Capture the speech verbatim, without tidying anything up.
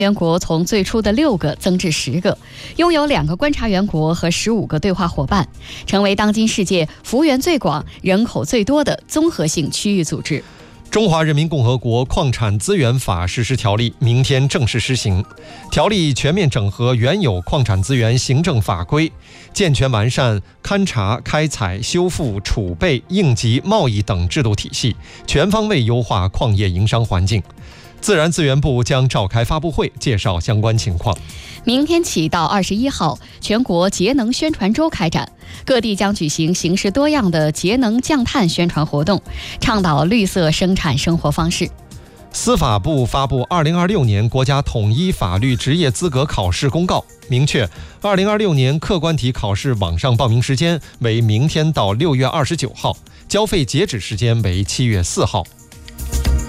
员国从最初的六个增至十个，拥有两个观察员国和十五个对话伙伴，成为当今世界幅员最广、人口最多的综合性区域组织。 中华人民共和国矿产资源法实施条例明天正式施行。条例全面整合原有矿产资源行政法规，健全完善勘查、开采、修复、储备、应急、贸易等制度体系，全方位优化矿业营商环境。自然资源部将召开发布会，介绍相关情况。 明天起到二十一号，全国节能宣传周开展，各地将举行形式多样的节能降碳宣传活动，倡导绿色生产生活方式。 司法部发布二零二六年国家统一法律职业资格考试公告，明确二零二六年客观题考试网上报名时间为明天到六月二十九号，交费截止时间为七月四号。